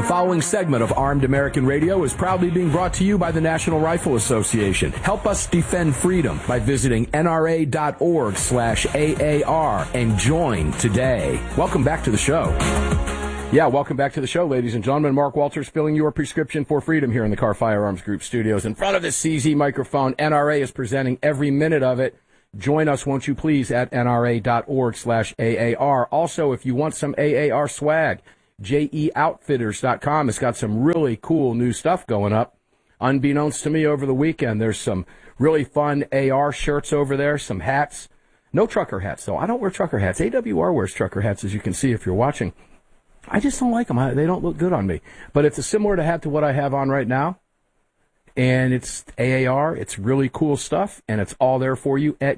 following segment of Armed American Radio is proudly being brought to you by the National Rifle Association. Help us defend freedom by visiting nra.org/AAR and join today. Welcome back to the show. Yeah, welcome back to the show, ladies and gentlemen. Mark Walters filling your prescription for freedom here in the Car Firearms Group studios. In front of the CZ microphone, NRA is presenting every minute of it. Join us, won't you please, at nra.org/AAR. Also, if you want some AAR swag, jeoutfitters.com has got some really cool new stuff going up. Unbeknownst to me over the weekend, there's some really fun AR shirts over there, some hats. No trucker hats, though. I don't wear trucker hats. AWR wears trucker hats, as you can see if you're watching. I just don't like them. They don't look good on me. But it's a similar hat to what I have on right now. And it's AAR. It's really cool stuff. And it's all there for you at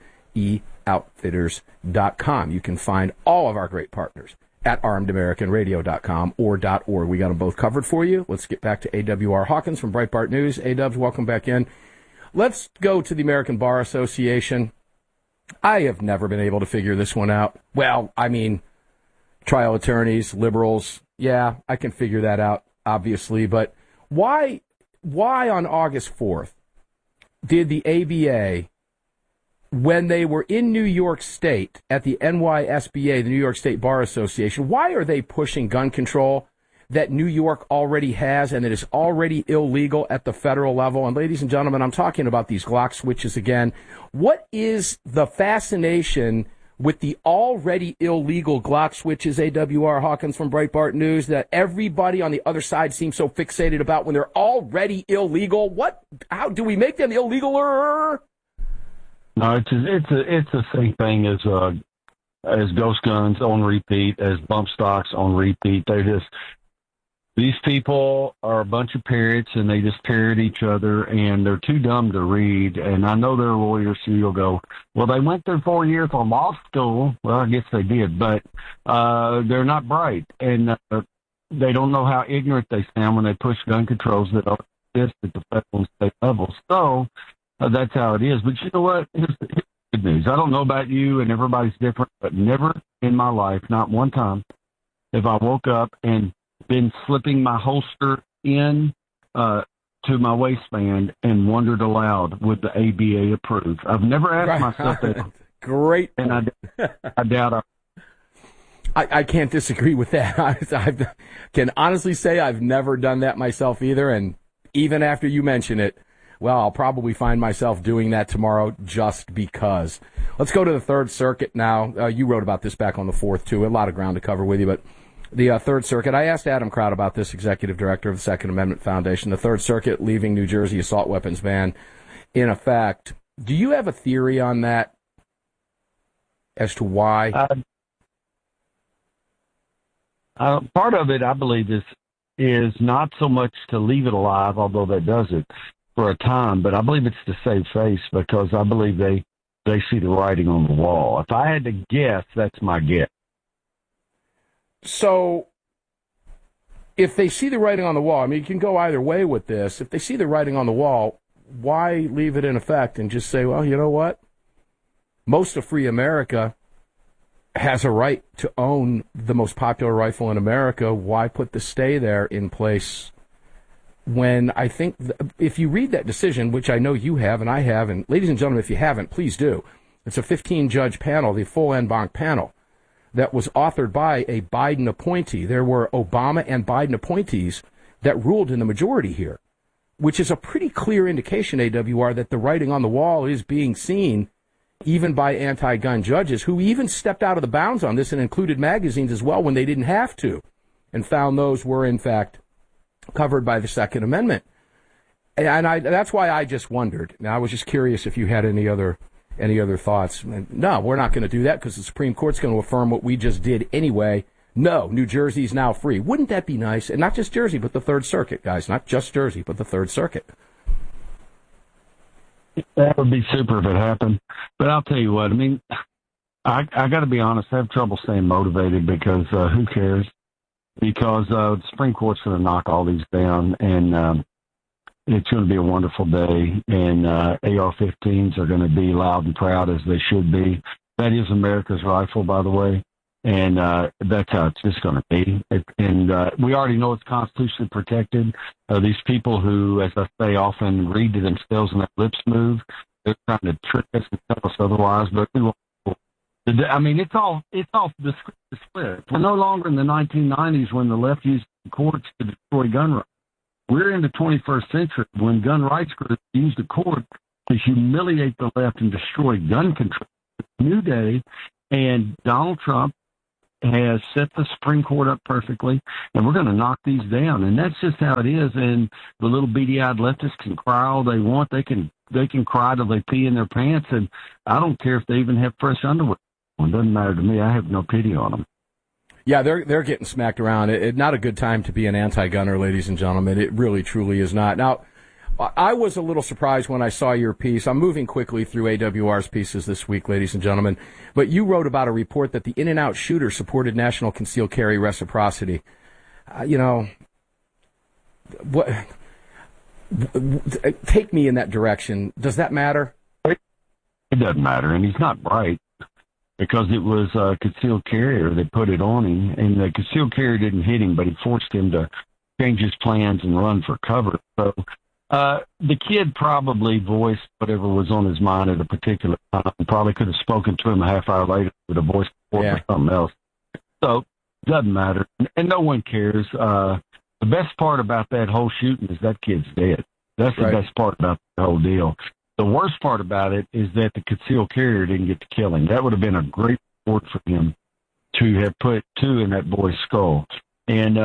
jeoutfitters.com. You can find all of our great partners at armedamericanradio.com or .org. We got them both covered for you. Let's get back to AWR Hawkins from Breitbart News. A-Dubs, welcome back in. Let's go to the American Bar Association. I have never been able to figure this one out. Well, I mean, trial attorneys, liberals, yeah, I can figure that out, obviously. But why on August 4th did the ABA, when they were in New York State at the NYSBA, the New York State Bar Association, why are they pushing gun control that New York already has and that is already illegal at the federal level? And ladies and gentlemen, I'm talking about these Glock switches again. What is the fascination with the already illegal Glock switches, AWR Hawkins from Breitbart News, that everybody on the other side seems so fixated about when they're already illegal? How do we make them illegaler? No, it's the same thing as ghost guns on repeat, as bump stocks on repeat. These people are a bunch of parrots, and they just parrot each other, and they're too dumb to read. And I know they're lawyers, so you'll go, well, they went through 4 years of law school. Well, I guess they did, but they're not bright, and they don't know how ignorant they sound when they push gun controls that are exist at the federal and state level. So that's how it is. But you know what? Here's the good news. I don't know about you, and everybody's different, but never in my life, not one time, have I woke up and been slipping my holster in to my waistband and wondered aloud, would the ABA approve? I've never asked myself that. Great. And I doubt I can't disagree with that. I can honestly say I've never done that myself either. And even after you mention it, well, I'll probably find myself doing that tomorrow just because. Let's go to the Third Circuit now. You wrote about this back on the 4th, too. A lot of ground to cover with you, but the Third Circuit, I asked Adam Kraut about this, executive director of the Second Amendment Foundation. The Third Circuit leaving New Jersey assault weapons ban in effect. Do you have a theory on that as to why? Part of it, I believe, is not so much to leave it alive, although that does it for a time, but I believe it's to save face, because I believe they see the writing on the wall. If I had to guess, that's my guess. So if they see the writing on the wall, I mean, you can go either way with this. If they see the writing on the wall, why leave it in effect and just say, well, you know what? Most of free America has a right to own the most popular rifle in America. Why put the stay there in place when I think if you read that decision, which I know you have and I have, and ladies and gentlemen, if you haven't, please do. It's a 15-judge panel, the full en banc panel, that was authored by a Biden appointee. There were Obama and Biden appointees that ruled in the majority here, which is a pretty clear indication, AWR, that the writing on the wall is being seen even by anti-gun judges who even stepped out of the bounds on this and included magazines as well when they didn't have to, and found those were, in fact, covered by the Second Amendment. And that's why I just wondered. Now, I was just curious if you had any other thoughts. No, we're not going to do that because the Supreme Court's going to affirm what we just did anyway. No, New Jersey's now free. Wouldn't that be nice? And not just Jersey, but the Third Circuit, guys. Not just Jersey, but the Third Circuit. That would be super if it happened. But I'll tell you what, I mean, I got to be honest, I have trouble staying motivated because who cares? Because the Supreme Court's going to knock all these down, and it's going to be a wonderful day, and AR-15s are going to be loud and proud as they should be. That is America's rifle, by the way. And that's how it's just going to be. And we already know it's constitutionally protected. These people who, as I say, often read to themselves and their lips move, they're trying to trick us and tell us otherwise. But we won't. I mean, it's all the script is split. We're no longer in the 1990s when the left used the courts to destroy gun rights. We're in the 21st century when gun rights groups use the court to humiliate the left and destroy gun control. It's a new day, and Donald Trump has set the Supreme Court up perfectly, and we're going to knock these down. And that's just how it is. And the little beady-eyed leftists can cry all they want. They can cry till they pee in their pants, and I don't care if they even have fresh underwear. It doesn't matter to me. I have no pity on them. Yeah, they're getting smacked around. Not a good time to be an anti-gunner, ladies and gentlemen. It really, truly is not. Now, I was a little surprised when I saw your piece. I'm moving quickly through AWR's pieces this week, ladies and gentlemen. But you wrote about a report that the In-N-Out shooter supported national concealed carry reciprocity. Take me in that direction. Does that matter? It doesn't matter, and he's not right. Because it was a concealed carrier that put it on him, and the concealed carrier didn't hit him, but he forced him to change his plans and run for cover. So the kid probably voiced whatever was on his mind at a particular time. Probably could have spoken to him a half hour later with a voice or something else. So it doesn't matter, and no one cares. The best part about that whole shooting is that kid's dead. That's the best part about the whole deal. The worst part about it is that the concealed carrier didn't get to kill him. That would have been a great report for him to have put two in that boy's skull. And,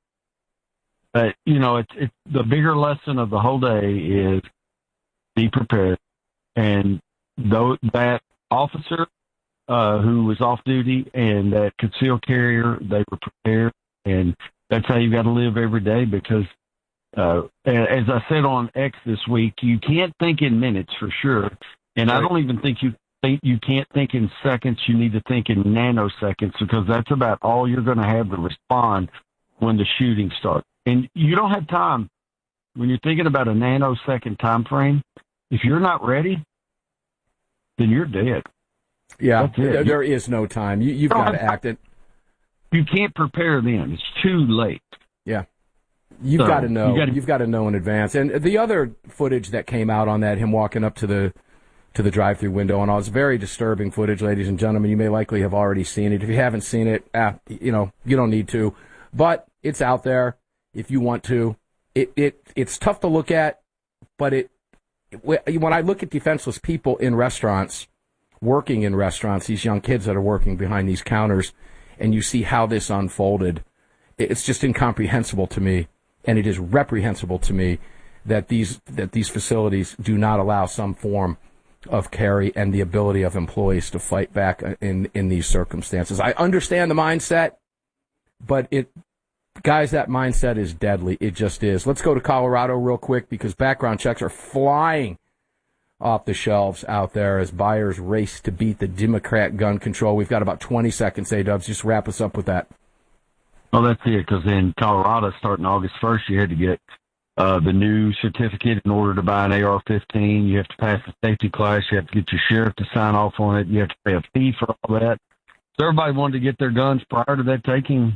it's the bigger lesson of the whole day is be prepared. And that officer who was off duty and that concealed carrier, they were prepared. And that's how you got to live every day because, as I said on X this week, you can't think in minutes for sure, and I don't even think you can't think in seconds. You need to think in nanoseconds because that's about all you're going to have to respond when the shooting starts. And you don't have time when you're thinking about a nanosecond time frame. If you're not ready, then you're dead. Yeah, there is no time. You've got to act it. You can't prepare then. It's too late. Yeah. You've got to know. You've got to know in advance. And the other footage that came out on that, him walking up to the drive-through window and all, it's very disturbing footage, ladies and gentlemen. You may likely have already seen it. If you haven't seen it, you don't need to. But it's out there if you want to. It's tough to look at, but when I look at defenseless people in restaurants, working in restaurants, these young kids that are working behind these counters, and you see how this unfolded, it's just incomprehensible to me. And it is reprehensible to me that these facilities do not allow some form of carry and the ability of employees to fight back in these circumstances. I understand the mindset, but guys, that mindset is deadly. It just is. Let's go to Colorado real quick because background checks are flying off the shelves out there as buyers race to beat the Democrat gun control. We've got about 20 seconds, A-Dubs. Just wrap us up with that. Well, that's it, because in Colorado, starting August 1st, you had to get the new certificate in order to buy an AR-15. You have to pass the safety class. You have to get your sheriff to sign off on it. You have to pay a fee for all that. So everybody wanted to get their guns prior to that taking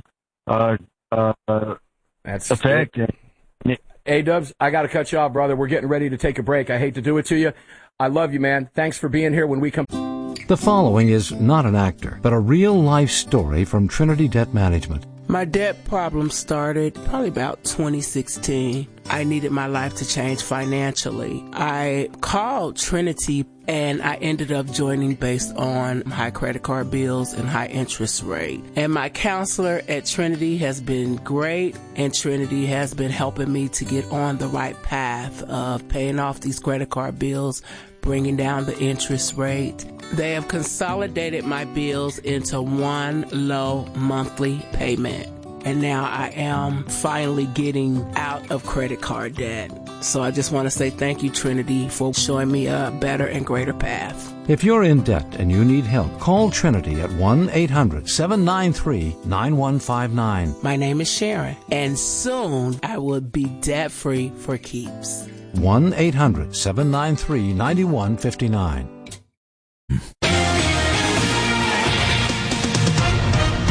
that's effect. A-Dubs, I got to cut you off, brother. We're getting ready to take a break. I hate to do it to you. I love you, man. Thanks for being here when we come. The following is not an actor, but a real-life story from Trinity Debt Management. My debt problem started probably about 2016. I needed my life to change financially. I called Trinity and I ended up joining based on high credit card bills and high interest rate. And my counselor at Trinity has been great, and Trinity has been helping me to get on the right path of paying off these credit card bills, bringing down the interest rate. They have consolidated my bills into one low monthly payment. And now I am finally getting out of credit card debt. So I just want to say thank you, Trinity, for showing me a better and greater path. If you're in debt and you need help, call Trinity at 1-800-793-9159. My name is Sharon, and soon I will be debt-free for keeps. 1-800-793-9159.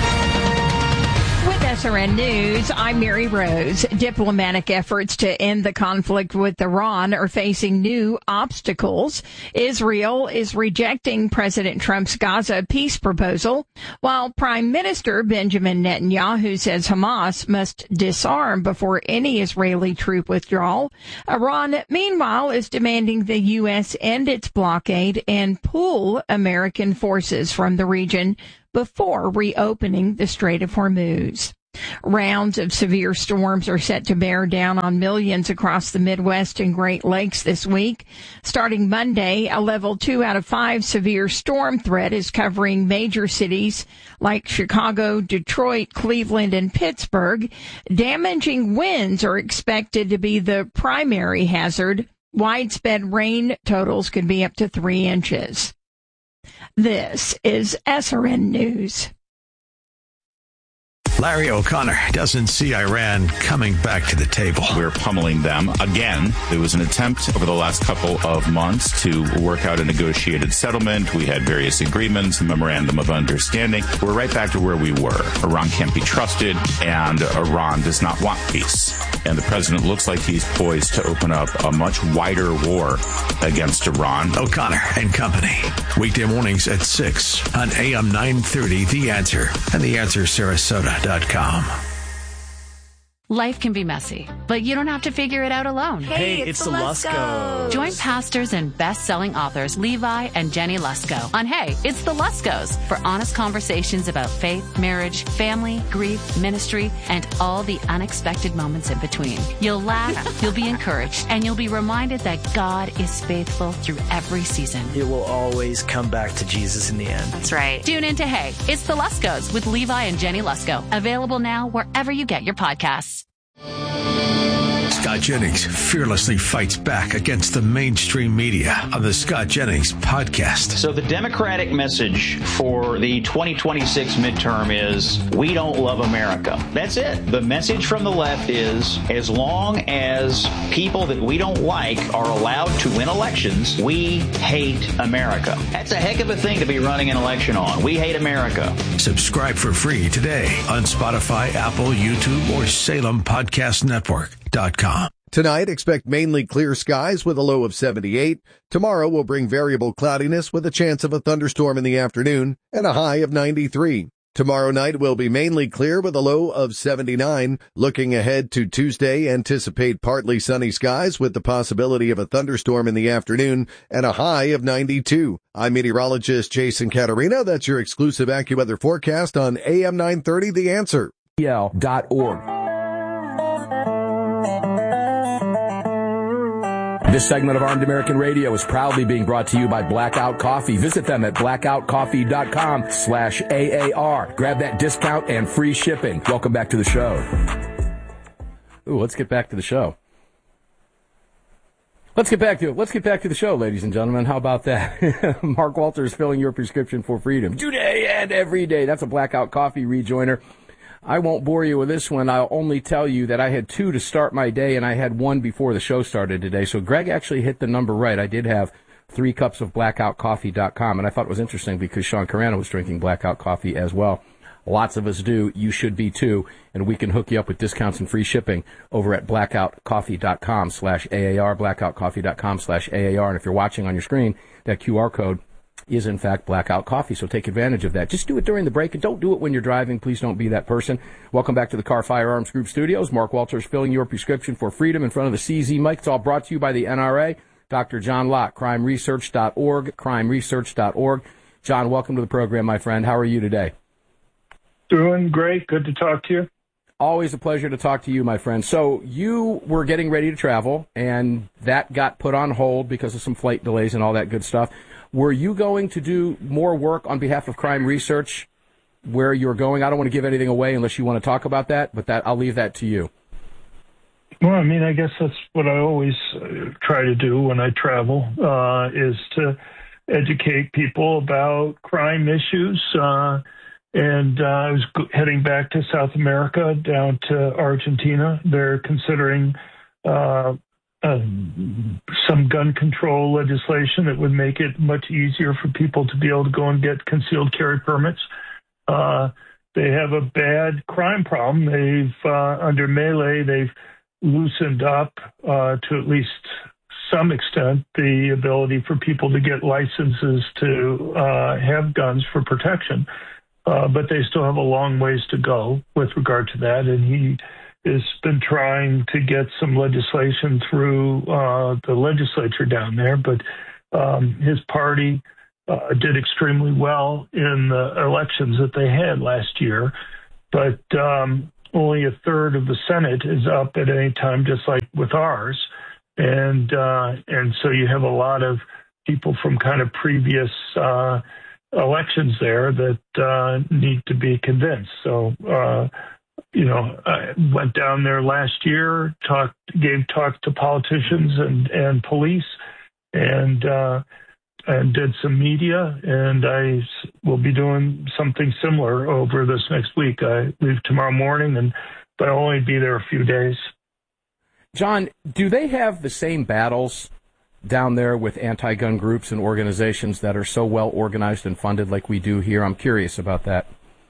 SRN News, I'm Mary Rose. Diplomatic efforts to end the conflict with Iran are facing new obstacles. Israel is rejecting President Trump's Gaza peace proposal, while Prime Minister Benjamin Netanyahu says Hamas must disarm before any Israeli troop withdrawal. Iran, meanwhile, is demanding the U.S. end its blockade and pull American forces from the region before reopening the Strait of Hormuz. Rounds of severe storms are set to bear down on millions across the Midwest and Great Lakes this week. Starting Monday, a level 2 out of 5 severe storm threat is covering major cities like Chicago, Detroit, Cleveland, and Pittsburgh. Damaging winds are expected to be the primary hazard. Widespread rain totals could be up to 3 inches. This is SRN News. Larry O'Connor doesn't see Iran coming back to the table. We're pummeling them again. There was an attempt over the last couple of months to work out a negotiated settlement. We had various agreements, a memorandum of understanding. We're right back to where we were. Iran can't be trusted, and Iran does not want peace. And the president looks like he's poised to open up a much wider war against Iran. O'Connor and Company. Weekday mornings at 6 on AM 930, The Answer, and TheAnswerSarasota.com. Life can be messy, but you don't have to figure it out alone. Hey, it's the Luskos. Join pastors and best-selling authors Levi and Jenny Lusko on Hey, it's the Luskos for honest conversations about faith, marriage, family, grief, ministry, and all the unexpected moments in between. You'll laugh, you'll be encouraged, and you'll be reminded that God is faithful through every season. It will always come back to Jesus in the end. That's right. Tune in to Hey, it's the Luskos with Levi and Jenny Lusko. Available now wherever you get your podcasts. Scott Jennings fearlessly fights back against the mainstream media on the Scott Jennings podcast. So the Democratic message for the 2026 midterm is, we don't love America. That's it. The message from the left is, as long as people that we don't like are allowed to win elections, we hate America. That's a heck of a thing to be running an election on. We hate America. Subscribe for free today on Spotify, Apple, YouTube, or SalemPodcastNetwork.com. Tonight, expect mainly clear skies with a low of 78. Tomorrow will bring variable cloudiness with a chance of a thunderstorm in the afternoon and a high of 93. Tomorrow night will be mainly clear with a low of 79. Looking ahead to Tuesday, anticipate partly sunny skies with the possibility of a thunderstorm in the afternoon and a high of 92. I'm meteorologist Jason Caterina. That's your exclusive AccuWeather forecast on AM 930, The Answer. .org. This segment of Armed American Radio is proudly being brought to you by Blackout Coffee. Visit them at blackoutcoffee.com/AAR. Grab that discount and free shipping. Welcome back to the show. Ooh, let's get back to the show. Let's get back to the show, ladies and gentlemen. How about that? Mark Walters filling your prescription for freedom today and every day. That's a Blackout Coffee rejoiner. I won't bore you with this one. I'll only tell you that I had 2 to start my day, and I had 1 before the show started today. So Greg actually hit the number right. I did have 3 cups of blackoutcoffee.com, and I thought it was interesting because Sean Carano was drinking Blackout Coffee as well. Lots of us do. You should be too. And we can hook you up with discounts and free shipping over at blackoutcoffee.com/AAR, blackoutcoffee.com/AAR. And if you're watching on your screen, that QR code is in fact Blackout Coffee, so take advantage of that. Just do it during the break, and don't do it when you're driving. Please don't be that person. Welcome back to the Car Firearms Group Studios. Mark Walters filling your prescription for freedom in front of the CZ mic. It's all brought to you by the NRA. Dr. John Locke, crimeresearch.org, crimeresearch.org. John, welcome to the program, my friend. How are you today? Doing great. Good to talk to you. Always a pleasure to talk to you, my friend. So you were getting ready to travel, and that got put on hold because of some flight delays and all that good stuff. Were you going to do more work on behalf of Crime Research where you're going? I don't want to give anything away unless you want to talk about that, but I'll leave that to you. Well, I mean, I guess that's what I always try to do when I travel, is to educate people about crime issues. And I was heading back to South America, down to Argentina. They're considering some gun control legislation that would make it much easier for people to be able to go and get concealed carry permits. they have a bad crime problem. They've under Melee, they've loosened up to at least some extent the ability for people to get licenses to have guns for protection. But they still have a long ways to go with regard to that. And he has been trying to get some legislation through the legislature down there. But his party did extremely well in the elections that they had last year. But only a third of the Senate is up at any time, just like with ours. And so you have a lot of people from kind of previous elections there that need to be convinced. So, I went down there last year, gave talks to politicians and police, and did some media, and I will be doing something similar over this next week. I leave tomorrow morning, but I'll only be there a few days. John, do they have the same battles down there with anti-gun groups and organizations that are so well organized and funded like we do here? I'm curious about that.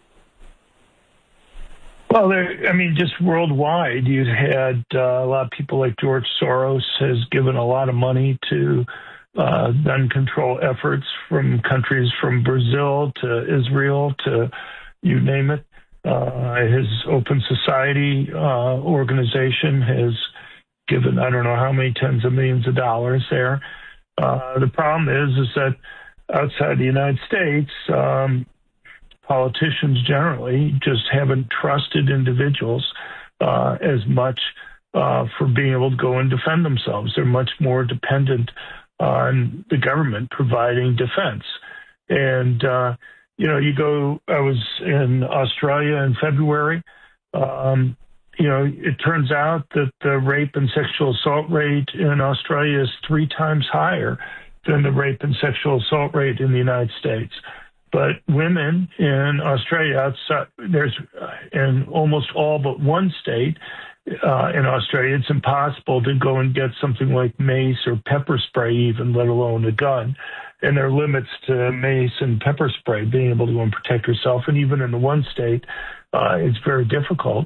Well, just worldwide, you had a lot of people like George Soros has given a lot of money to gun control efforts from countries from Brazil to Israel to you name it. His Open Society organization has given I don't know how many tens of millions of dollars there. The problem is that outside the United States, politicians generally just haven't trusted individuals as much for being able to go and defend themselves. They're much more dependent on the government providing defense. And, I was in Australia in February. It turns out that the rape and sexual assault rate in Australia is 3 times higher than the rape and sexual assault rate in the United States. But women in Australia, outside, there's in almost all but one state in Australia, it's impossible to go and get something like mace or pepper spray even, let alone a gun. And there are limits to mace and pepper spray, being able to go and protect yourself. And even in the one state, it's very difficult.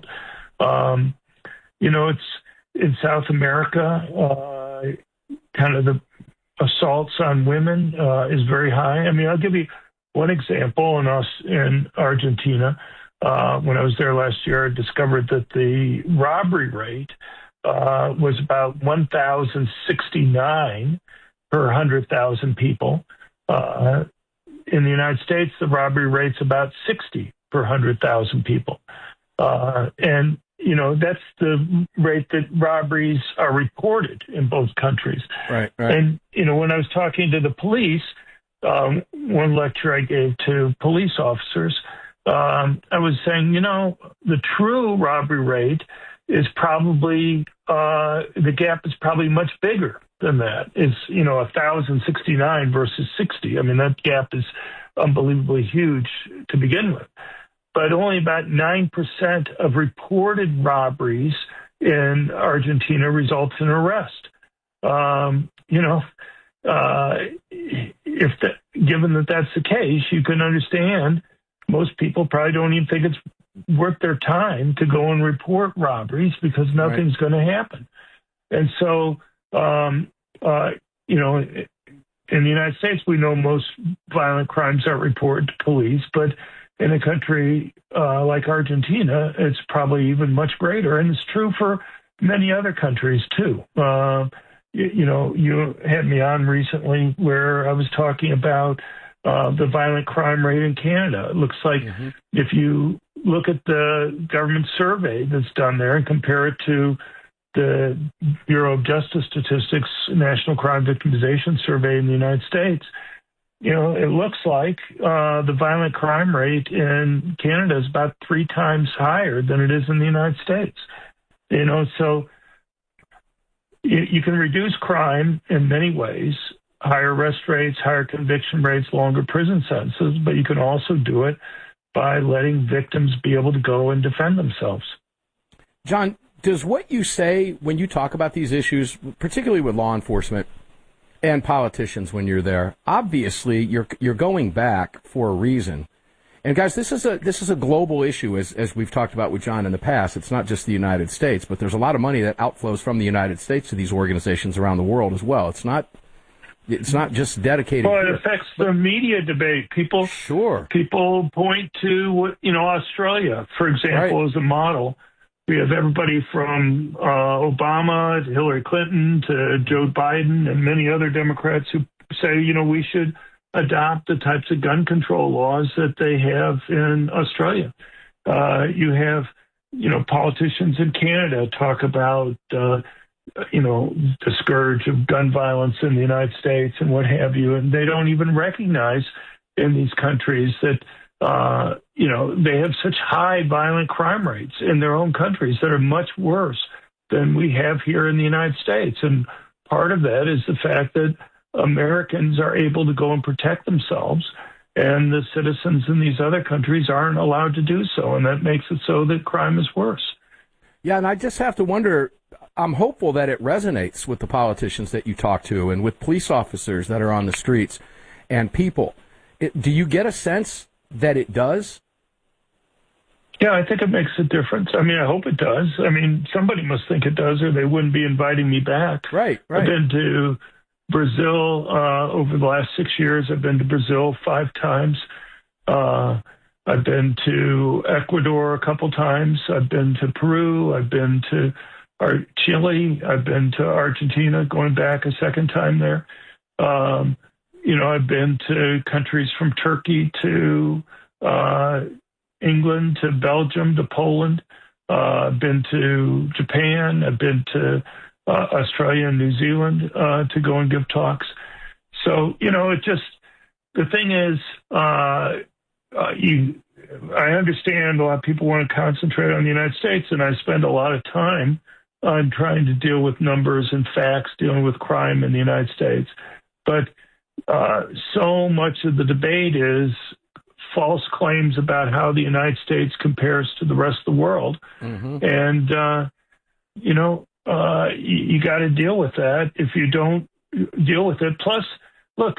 It's in South America, kind of the assaults on women is very high. I'll give you one example. In Argentina, when I was there last year, I discovered that the robbery rate was about 1,069 per 100,000 people. In the United States, the robbery rate's about 60 per 100,000 people. And that's the rate that robberies are reported in both countries. Right. And, when I was talking to the police, one lecture I gave to police officers, I was saying, the true robbery rate is probably, the gap is probably much bigger than that. It's, 1,069 versus 60. That gap is unbelievably huge to begin with. But only about 9% of reported robberies in Argentina results in arrest. Given that that's the case, you can understand most people probably don't even think it's worth their time to go and report robberies because nothing's going to happen. And so, in the United States, we know most violent crimes aren't reported to police, but in a country like Argentina, it's probably even much greater. And it's true for many other countries, too. You had me on recently where I was talking about the violent crime rate in Canada. It looks like if you look at the government survey that's done there and compare it to the Bureau of Justice Statistics National Crime Victimization Survey in the United States, it looks like the violent crime rate in Canada is about 3 times higher than it is in the United States. So you can reduce crime in many ways, higher arrest rates, higher conviction rates, longer prison sentences, but you can also do it by letting victims be able to go and defend themselves. John, does what you say when you talk about these issues, particularly with law enforcement and politicians when you're there, obviously you're going back for a reason. And guys, this is a global issue, as we've talked about with John in the past. It's not just the United States, but there's a lot of money that outflows from the United States to these organizations around the world as well. It's not just dedicated. Well, it affects the media debate. People point to Australia, for example, as a model. We have everybody from Obama to Hillary Clinton to Joe Biden and many other Democrats who say, we should adopt the types of gun control laws that they have in Australia. You have, politicians in Canada talk about, the scourge of gun violence in the United States and what have you, and they don't even recognize in these countries that they have such high violent crime rates in their own countries that are much worse than we have here in the United States. And part of that is the fact that Americans are able to go and protect themselves, and the citizens in these other countries aren't allowed to do so. And that makes it so that crime is worse. Yeah, and I just have to wonder, I'm hopeful that it resonates with the politicians that you talk to and with police officers that are on the streets and people. Do you get a sense that it does? Yeah, I think it makes a difference. I mean, I hope it does. I mean, somebody must think it does, or they wouldn't be inviting me back. Right. I've been to Brazil over the last 6 years. I've been to Brazil 5 times. I've been to Ecuador a couple times. I've been to Peru. I've been to Chile. I've been to Argentina, going back a second time there. I've been to countries from Turkey to England to Belgium to Poland. I've been to Japan. I've been to Australia and New Zealand to go and give talks. So, the thing is, I understand a lot of people want to concentrate on the United States, and I spend a lot of time on trying to deal with numbers and facts, dealing with crime in the United States. But so much of the debate is false claims about how the United States compares to the rest of the world. Mm-hmm. And, you got to deal with that if you don't deal with it. Plus, look,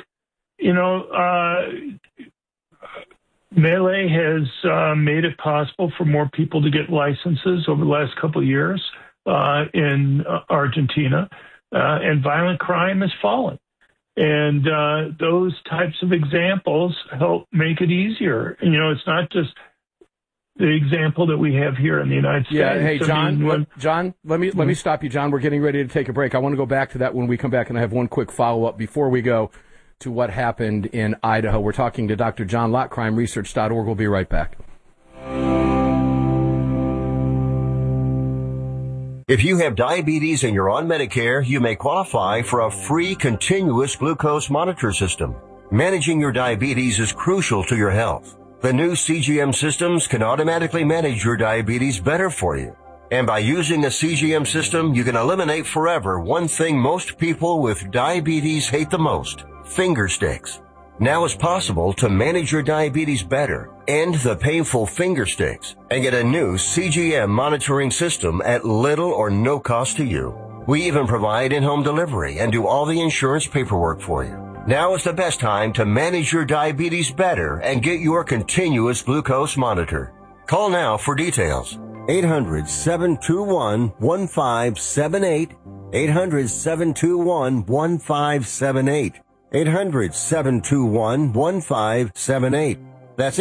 Melee has made it possible for more people to get licenses over the last couple of years in Argentina, and violent crime has fallen. And those types of examples help make it easier. It's not just the example that we have here in the United States. Yeah, hey, John, let me stop you, John. We're getting ready to take a break. I want to go back to that when we come back, and I have one quick follow-up before we go to what happened in Idaho. We're talking to Dr. John Lott, crimeresearch.org. We'll be right back. If you have diabetes and you're on Medicare, you may qualify for a free continuous glucose monitor system. Managing your diabetes is crucial to your health. The new CGM systems can automatically manage your diabetes better for you. And by using a CGM system, you can eliminate forever one thing most people with diabetes hate the most: finger sticks. Now it's possible to manage your diabetes better, end the painful finger sticks, and get a new CGM monitoring system at little or no cost to you. We even provide in-home delivery and do all the insurance paperwork for you. Now is the best time to manage your diabetes better and get your continuous glucose monitor. Call now for details. 800-721-1578. 800-721-1578. 800-721-1578. That's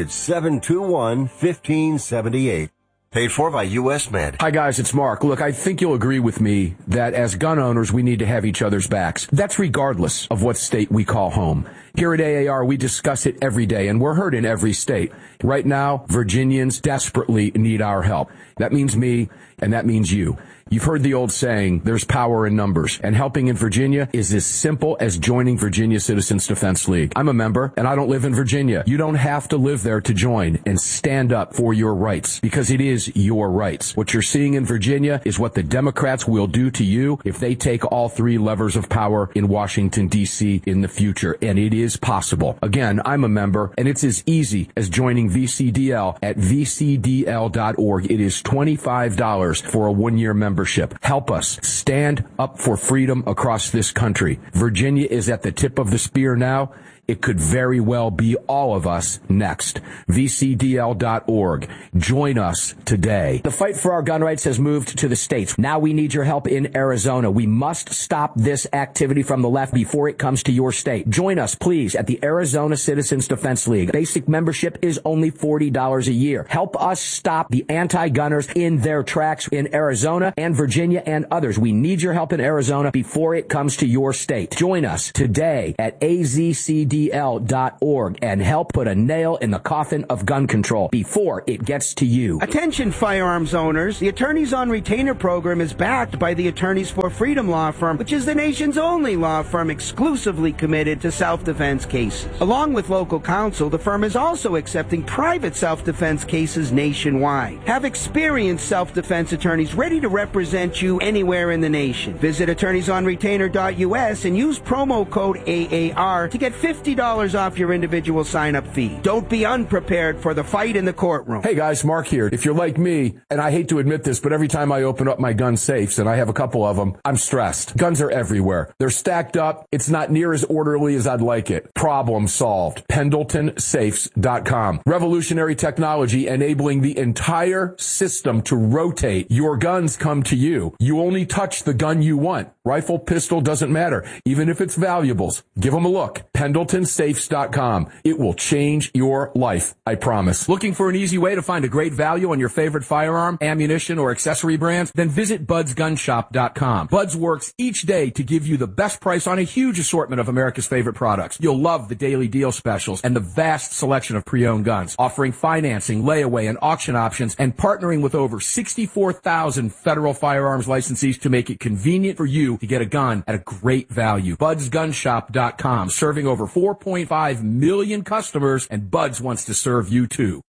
800-721-1578. Paid for by U.S. Med. Hi, guys, it's Mark. Look, I think you'll agree with me that as gun owners, we need to have each other's backs. That's regardless of what state we call home. Here at AAR, we discuss it every day, and we're heard in every state. Right now, Virginians desperately need our help. That means me, and that means you. You've heard the old saying, there's power in numbers, and helping in Virginia is as simple as joining Virginia Citizens Defense League. I'm a member, and I don't live in Virginia. You don't have to live there to join and stand up for your rights, because it is your rights. What you're seeing in Virginia is what the Democrats will do to you if they take all 3 levers of power in Washington, D.C. in the future, and it is possible. Again, I'm a member, and it's as easy as joining VCDL at vcdl.org. It is $25 for a 1-year membership. Help us stand up for freedom across this country. Virginia is at the tip of the spear now. it could very well be all of us next. VCDL.org. Join us today. The fight for our gun rights has moved to the states. Now we need your help in Arizona. We must stop this activity from the left before it comes to your state. Join us, please, at the Arizona Citizens Defense League. Basic membership is only $40 a year. Help us stop the anti-gunners in their tracks in Arizona and Virginia and others. We need your help in Arizona before it comes to your state. Join us today at azcdl.org and help put a nail in the coffin of gun control before it gets to you. Attention firearms owners. The Attorneys on Retainer program is backed by the Attorneys for Freedom law firm, which is the nation's only law firm exclusively committed to self-defense cases. Along with local counsel, the firm is also accepting private self-defense cases nationwide. Have experienced self-defense attorneys ready to represent you anywhere in the nation. Visit attorneysonretainer.us and use promo code AAR to get $50 off your individual sign-up fee. Don't be unprepared for the fight in the courtroom. Hey guys, Mark here. If you're like me, and I hate to admit this, but every time I open up my gun safes, and I have a couple of them, I'm stressed. Guns are everywhere. They're stacked up. It's not near as orderly as I'd like it. Problem solved. PendletonSafes.com. Revolutionary technology enabling the entire system to rotate. Your guns come to you. You only touch the gun you want. Rifle, pistol, doesn't matter. Even if it's valuables. Give them a look. PendletonSafes.com. It will change your life. I promise. Looking for an easy way to find a great value on your favorite firearm, ammunition, or accessory brands? Then visit BudsGunShop.com. Buds works each day to give you the best price on a huge assortment of America's favorite products. You'll love the daily deal specials and the vast selection of pre-owned guns, offering financing, layaway, and auction options, and partnering with over 64,000 federal firearms licensees to make it convenient for you to get a gun at a great value. BudsGunShop.com, serving over 4.5 million customers, and Buds wants to serve you too.